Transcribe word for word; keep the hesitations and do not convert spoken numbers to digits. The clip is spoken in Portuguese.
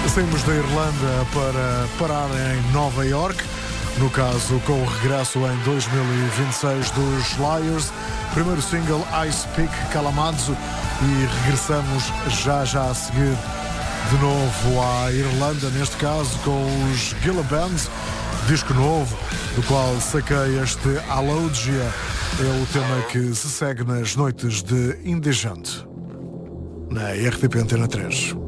Saímos da Irlanda para parar em Nova York, no caso com o regresso em dois mil e vinte e seis dos Liars, primeiro single Ice Peak Kalamazoo, e regressamos já já a seguir de novo à Irlanda, neste caso com os Gilla Bands, disco novo, do qual saquei este Alogia, é o tema que se segue nas noites de Indigente, na R T P Antena três.